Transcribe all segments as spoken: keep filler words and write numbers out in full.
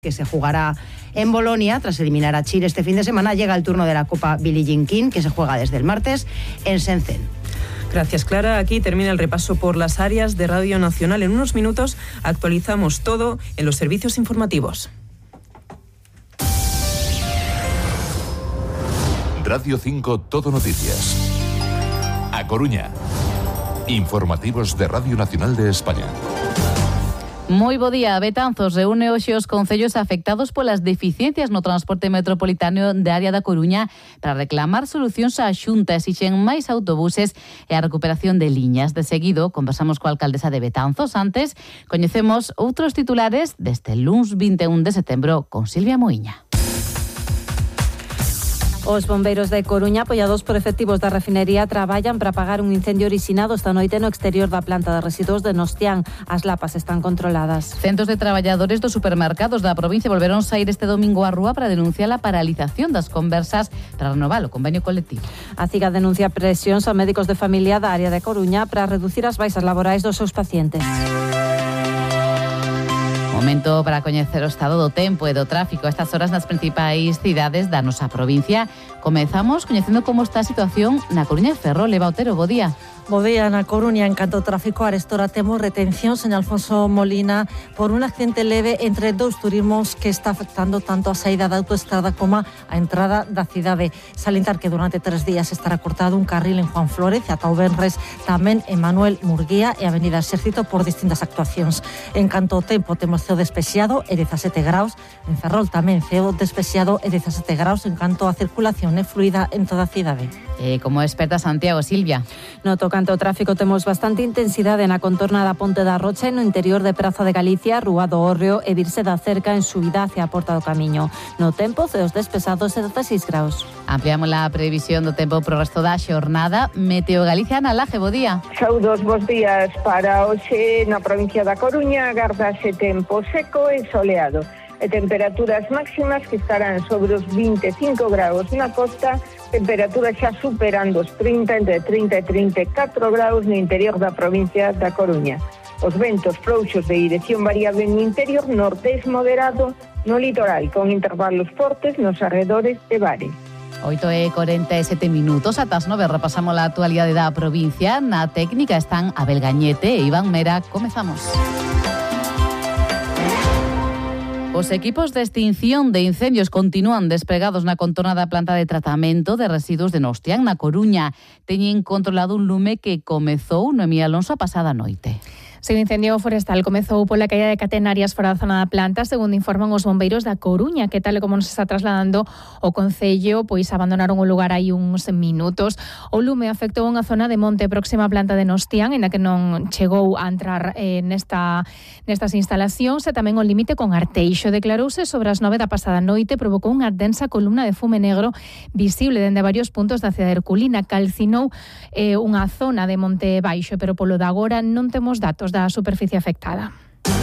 que se jugará en Bolonia tras eliminar a Chile este fin de semana. Llega el turno de la Copa Billie Jean King, que se juega desde el martes en Shenzhen. Gracias, Clara. Aquí termina el repaso por las áreas de Radio Nacional. En unos minutos actualizamos todo en los servicios informativos. Radio cinco Todo Noticias. A Coruña. Informativos de Radio Nacional de España. Moi bo día. Betanzos reúne hoxe os concellos afectados polas deficiencias no transporte metropolitano de área da Coruña para reclamar solucións á Xunta. Exixen máis autobuses e a recuperación de liñas. De seguido, conversamos coa alcaldesa de Betanzos. Antes, coñecemos outros titulares deste luns vinte e un de setembro con Silvia Moiña. Os bombeiros de Coruña, apoiados por efectivos da refinería, traballan para apagar un incendio orixinado esta noite no exterior da planta de residuos de Nostián. As lapas están controladas. Centos de traballadores dos supermercados da provincia volveron saír este domingo á rúa para denunciar a paralización das conversas para renovar o convenio colectivo. A CIGA denuncia presións a médicos de familia da área de Coruña para reducir as baixas laborais dos seus pacientes. Momento para coñecer o estado do tempo e do tráfico a estas horas nas principais cidades da nosa provincia. Comezamos coñecendo como está a situación na Coruña e Ferrol. Eva Otero, bo día. Bo día na Coruña. En canto ao tráfico, arestora temos retencións en Alfonso Molina por un accidente leve entre dous turismos que está afectando tanto a saída da autoestrada como a entrada da cidade. Salientar que durante tres días estará cortado un carril en Juan Flórez e ata o venres tamén en Manuel Murguía e Avenida Exército por distintas actuacións. En canto ao tempo, temos ceo despexado e dezasete graus. En Ferrol tamén ceo despexado e dezasete graus en canto a circulación é fluida en toda a cidade. Eh, como experta Santiago, Silvia. No tocante ao tráfico, temos bastante intensidade na contorna da Ponte da Rocha e no interior de Praza de Galicia, Rúa do Hórreo e Virse da Cerca en subida hacia a Porta do Camiño. No tempo, ceos despesados e dezaseis graus. Ampliamos a previsión do tempo pro resto da xornada. Meteo Galicia, Ana Laje, bo día. Saudos, bos días. Para hoxe na provincia da Coruña agardase tempo seco e soleado e temperaturas máximas que estarán sobre os vinte e cinco graus na costa, temperaturas xa superando os trinta, entre trinta e trinta e catro graus no interior da provincia da Coruña. Os ventos frouxos de dirección variable no interior, norte moderado no litoral, con intervalos fortes nos arredores de Bares. oito e corenta e sete minutos, ata as nove repasamos a actualidade da provincia. Na técnica están Abel Gañete e Iván Mera. Comezamos. Os equipos de extinción de incendios continúan despregados na contorna da planta de tratamento de residuos de Nostián, na Coruña. Teñen controlado un lume que comezou Noemí Alonso a pasada noite. Se o incendio forestal comezou pola caída de catenarias fora da zona da planta, segundo informan os bombeiros da Coruña, que tal e como nos está trasladando o concello, pois abandonaron o lugar hai uns minutos. O lume afectou unha zona de monte próxima á planta de Nostián, en a que non chegou a entrar eh, nesta, nestas instalacións, e tamén o límite con Arteixo. Declarouse sobre as nove da pasada noite, provocou unha densa columna de fume negro visible dende varios puntos da cidade herculina. Calcinou eh, unha zona de monte baixo, pero polo de agora non temos datos da superficie afectada.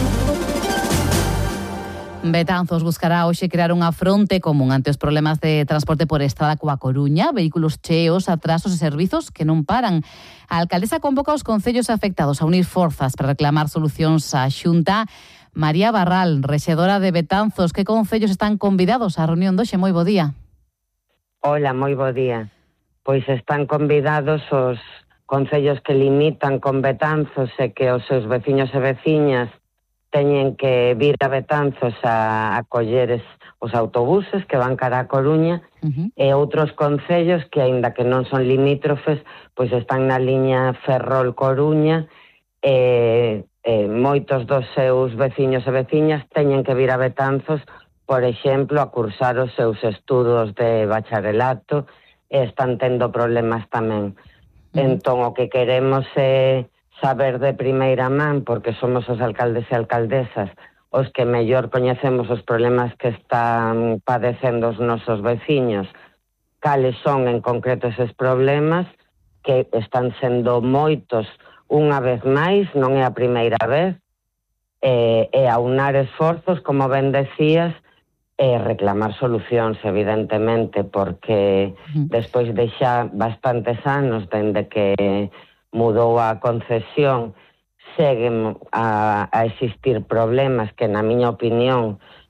Betanzos buscará hoxe crear unha fronte común ante os problemas de transporte por estrada coa Coruña, vehículos cheos, atrasos e servizos que non paran. A alcaldesa convoca os concellos afectados a unir forzas para reclamar solucións á Xunta. María Barral, rexedora de Betanzos, que concellos están convidados á reunión de hoxe? Moi bo día. Hola, moi bo día. Pois están convidados os concellos que limitan con Betanzos e que os seus veciños e veciñas teñen que vir a Betanzos a, a coller os autobuses que van cara a Coruña, uh-huh. e outros concellos que, aínda que non son limítrofes, pois están na liña Ferrol-Coruña, e, e moitos dos seus veciños e veciñas teñen que vir a Betanzos, por exemplo, a cursar os seus estudos de bacharelato, e están tendo problemas tamén. Entón, o que queremos é saber de primeira man, porque somos os alcaldes e alcaldesas os que mellor coñecemos os problemas que están padecendo os nosos veciños, cales son en concreto eses problemas, que están sendo moitos unha vez máis, non é a primeira vez, e, e aunar esforzos, como ben decías, e reclamar solucións, evidentemente, porque despois de xa bastantes anos dende que mudou a concesión, seguen a, a existir problemas que, na miña opinión,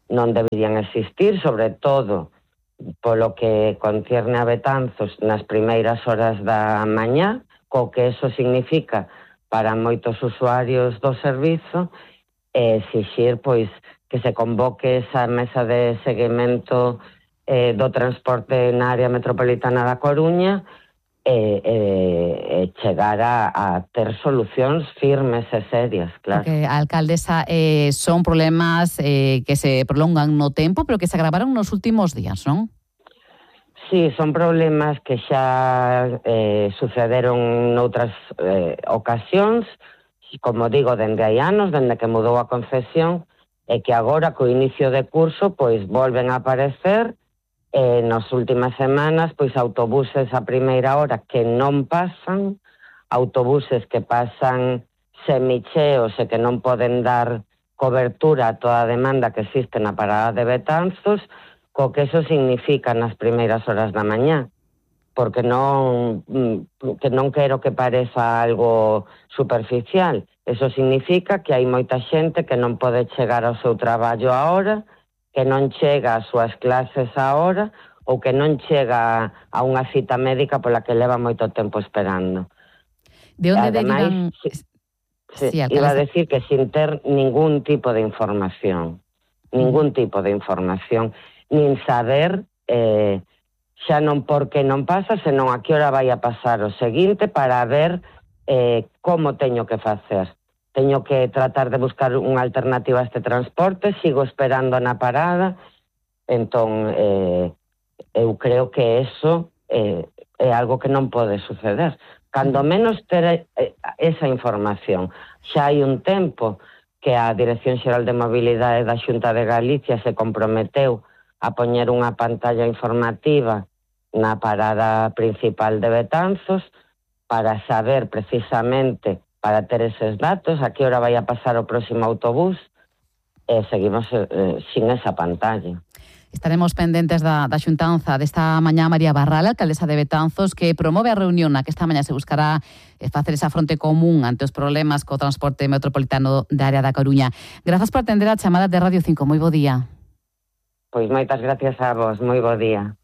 non deberían existir, sobre todo polo que concierne a Betanzos nas primeiras horas da mañá, co que eso significa para moitos usuarios do servizo, e exixir pois que se convoque esa mesa de seguimento eh, do transporte na área metropolitana da Coruña e, e, e chegar a, a ter solucións firmes e serias, claro. Porque, alcaldesa, eh, son problemas eh, que se prolongan no tempo, pero que se agravaron nos últimos días, non? Sí, son problemas que xa eh, sucederon noutras eh, ocasións, como digo, dende hai anos, dende que mudou a concesión, e que agora, co inicio de curso, pois volven a aparecer. Eh, nas últimas semanas, pois autobuses a primeira hora que non pasan, autobuses que pasan semicheos e que non poden dar cobertura a toda a demanda que existe na parada de Betanzos, co que eso significa nas primeiras horas da mañá, porque non que non quero que pareza algo superficial. Eso significa que hai moita xente que non pode chegar ao seu traballo a hora, que non chega ás súas clases a hora ou que non chega a unha cita médica pola que leva moito tempo esperando. De onde Ademais, derivan... si, si, Sí, iba a decir que sin ter ningún tipo de información, ningún tipo de información, nin saber eh, xa non por que non pasa, senón a que hora vai a pasar o seguinte para ver eh, como teño que facer. Teño que tratar de buscar unha alternativa a este transporte, sigo esperando na parada, entón eh, eu creo que eso eh, é algo que non pode suceder. Cando menos ter eh, esa información. Xa hai un tempo que a Dirección Xeral de Mobilidade da Xunta de Galicia se comprometeu a poñer unha pantalla informativa na parada principal de Betanzos para saber precisamente, para ter eses datos, a que hora vai a pasar o próximo autobús, e seguimos eh, sin esa pantalla. Estaremos pendentes da, da xuntanza desta mañá María Barral, alcaldesa de Betanzos, que promove a reunión na que esta mañá se buscará facer esa fronte común ante os problemas co transporte metropolitano da área da Coruña. Grazas por atender a chamada de Radio cinco. Moi bo día. Pois moitas gracias a vos. Moi bo día.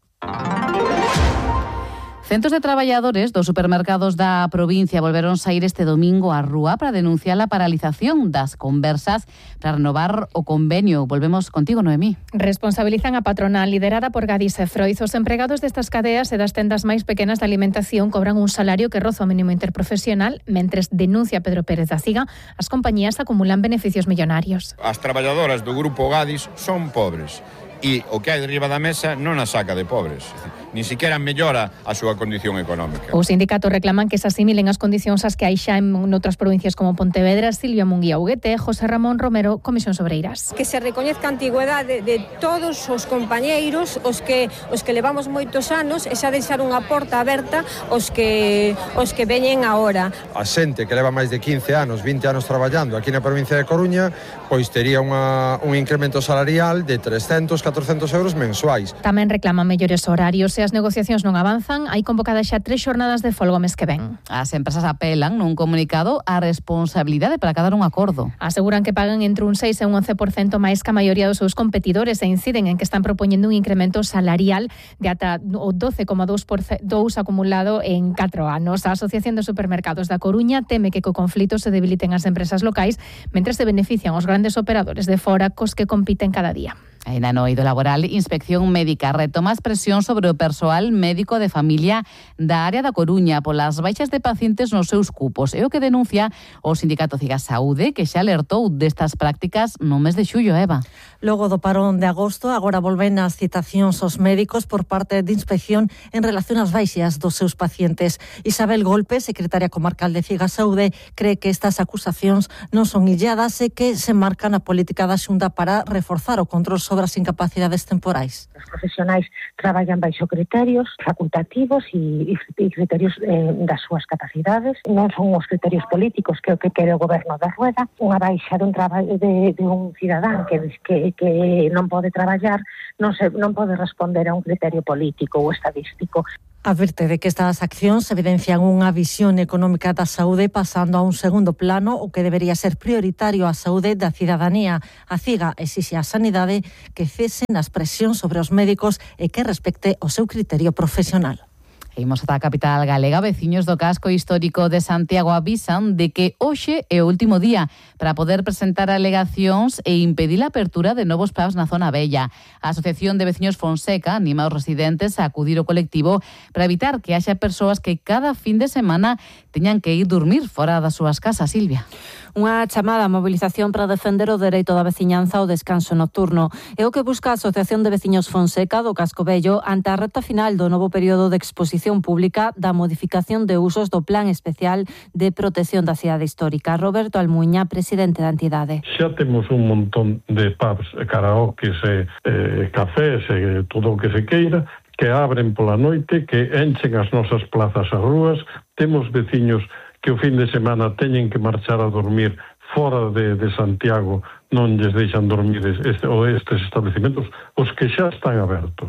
Centos de traballadores dos supermercados da provincia volveron saír este domingo á rúa para denunciar a paralización das conversas para renovar o convenio. Volvemos contigo, Noemí. Responsabilizan a patronal liderada por Gadis e Froiz. Os empregados destas cadeas e das tendas máis pequenas de alimentación cobran un salario que roza o mínimo interprofesional, mentres denuncia Pedro Pérez da Ciga, as compañías acumulan beneficios millonarios. As traballadoras do grupo Gadis son pobres e o que hai derriba da mesa non a saca de pobres. Ni siquiera mellora a súa condición económica. Os sindicatos reclaman que se asimilen as condicións as que hai xa en outras provincias como Pontevedra, Silvia Munguía Huguete, José Ramón Romero, Comisións Obreiras. Que se recoñezca a antigüedade de todos os compañeiros, os que os que levamos moitos anos, e xa deixar unha porta aberta os que os que veñen agora. A xente que leva máis de quince anos, vinte anos traballando aquí na provincia de Coruña, pois tería unha, un incremento salarial de trescentos, catorcentos euros mensuais. Tamén reclaman mellores horarios. Se as negociacións non avanzan, hai convocadas xa tres xornadas de folga o mes que ven. As empresas apelan nun comunicado a responsabilidade para acadar un acordo. Aseguran que pagan entre un seis e un once por cento máis que a maioría dos seus competidores e inciden en que están propoñendo un incremento salarial de ata o doce coma dous por ciento acumulado en catro anos. A Asociación de Supermercados da Coruña teme que co conflito se debiliten as empresas locais, mentre se benefician os grandes operadores de fora cos que compiten cada día. En ano eido laboral, Inspección Médica retoma as presións sobre o persoal médico de familia da área da Coruña polas baixas de pacientes nos seus cupos. É o que denuncia o Sindicato Ciga Saúde, que xa alertou destas prácticas no mes de xullo, Eva. Logo do parón de agosto, agora volven as citacións aos médicos por parte de Inspección en relación ás baixas dos seus pacientes. Isabel Golpe, secretaria comarcal de Ciga Saúde, cree que estas acusacións non son illadas e que se marcan a política da Xunta para reforzar o control sobre as incapacidades temporais. Os profesionais traballan baixo criterios facultativos e, e criterios eh, das súas capacidades. Non son os criterios políticos que o que quere o goberno da Rueda. Unha baixa dun traballo de, de un cidadán que, que, que non pode traballar non, se, non pode responder a un criterio político ou estadístico. Advirte de que estas accións evidencian unha visión económica da saúde pasando a un segundo plano o que debería ser prioritario a saúde da cidadanía. A CIGA exixe á sanidade que cesen as presións sobre os médicos e que respecte o seu criterio profesional. Imos ata a capital galega. Veciños do casco histórico de Santiago avisan de que hoxe é o último día para poder presentar alegacións e impedir a apertura de novos pubs na zona vella. A Asociación de Veciños Fonseca anima aos residentes a acudir ao colectivo para evitar que haxa persoas que cada fin de semana teñan que ir dormir fora das súas casas, Silvia. Unha chamada a mobilización para defender o dereito da veciñanza ao descanso nocturno. É o que busca a Asociación de Veciños Fonseca do Casco Vello ante a recta final do novo período de exposición pública da modificación de usos do Plan Especial de Protección da Cidade Histórica. Roberto Almuña, presidente da entidade. Xa temos un montón de pubs, karaokes, eh, cafés, e todo o que se queira, que abren pola noite, que enchen as nosas plazas as rúas. Temos veciños que o fin de semana teñen que marchar a dormir fora de, de Santiago, non lles deixan dormir este, ou estes establecimentos, os que xa están abertos.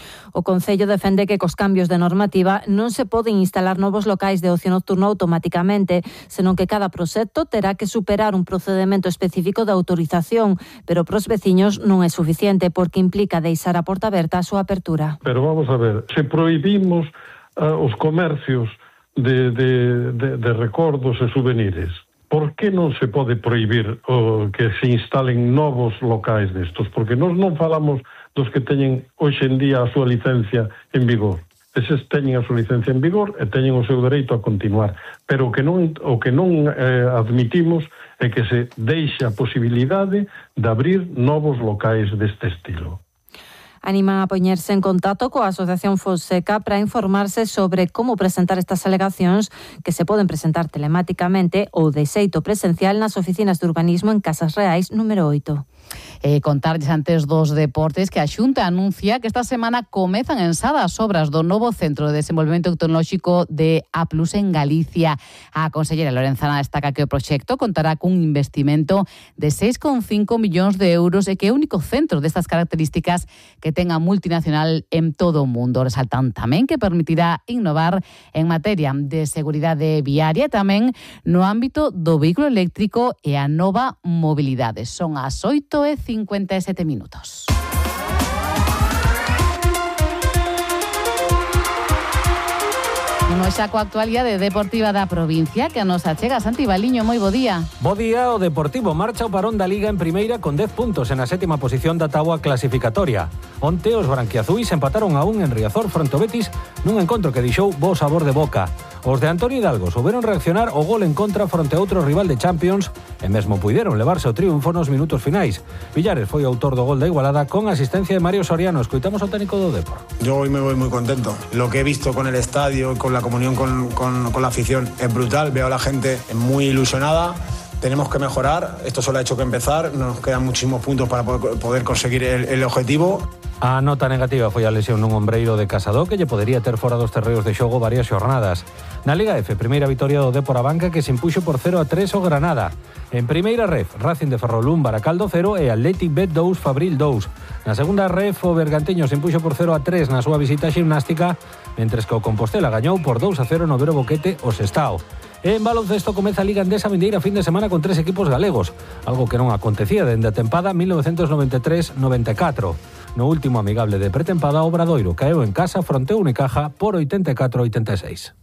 O Concello defende que cos cambios de normativa non se poden instalar novos locais de ocio nocturno automáticamente, senón que cada proxecto terá que superar un procedemento específico de autorización, pero pros veciños non é suficiente porque implica deixar a porta aberta a súa apertura. Pero vamos a ver, se prohibimos uh, os comercios de, de, de, de recordos e souvenirs, por que non se pode prohibir uh, que se instalen novos locais destos? Porque nós non falamos dos que teñen hoxe en día a súa licencia en vigor. Eses teñen a súa licencia en vigor e teñen o seu dereito a continuar. Pero o que non, o que non eh, admitimos é que se deixe a posibilidade de abrir novos locais deste estilo. Animan a poñerse en contacto coa Asociación Fonseca para informarse sobre como presentar estas alegacións que se poden presentar telemáticamente ou de xeito presencial nas oficinas de urbanismo en Casas Reais número oito. Eh, contarles antes dos deportes que a Xunta anuncia que esta semana comezan ensadas as obras do novo Centro de Desenvolvemento Tecnolóxico de A Plus en Galicia. A consellera Lorenzana destaca que o proxecto contará cun investimento de seis coma cinco millóns de euros e que é o único centro destas características que tenga multinacional en todo o mundo. Resaltan tamén que permitirá innovar en materia de seguridade viaria e tamén no ámbito do vehículo eléctrico e a nova mobilidade. Son as oito e cincuenta e sete minutos. Imos xa coa actualidade deportiva da provincia que nos achega Santi Baliño. Moi bo día. Bo día, o Deportivo marcha o parón da Liga en primeira con dez puntos en a sétima posición da táboa clasificatoria. Onte os branquiazuis empataron a un en Riazor fronte ao Betis nun encontro que deixou bo sabor de boca. Os de Antonio Hidalgo souberon reaccionar o gol en contra fronte a outro rival de Champions e mesmo puideron levarse o triunfo nos minutos finais. Villares foi o autor do gol da igualada con asistencia de Mario Soriano. Escoitamos ao técnico do Depor. Yo hoy me voy muy contento. Lo que he visto con el estadio, con la comunión con, con, con la afición es brutal. Veo a la gente muy ilusionada. Tenemos que mejorar. Esto solo ha hecho que empezar. Nos quedan muchísimos puntos para poder conseguir el, el objetivo. A nota negativa foi a lesión nun ombreiro de Casado que lle podería ter fora dos terreos de xogo varias xornadas. Na Liga F, primeira vitoria do Depor a Banca que se impuxo por cero a tres o Granada. En primeira ref, Racing de Ferrolún, Baracaldo cero e Athletic Bet dous, Fabril dous. Na segunda ref, o Bergantiño se impuxo por cero a tres na súa visita ximnástica, mentres que o Compostela gañou por dous a cero no Vero Boquete o Sestao. E en baloncesto comeza a Liga Endesa vindeira fin de semana con tres equipos galegos, algo que non acontecía dende a tempada mil novecentos noventa e tres noventa e catro. No último amigable de pretempada, Obradoiro caeu en casa fronte a Unicaja por oitenta e catro a oitenta e seis.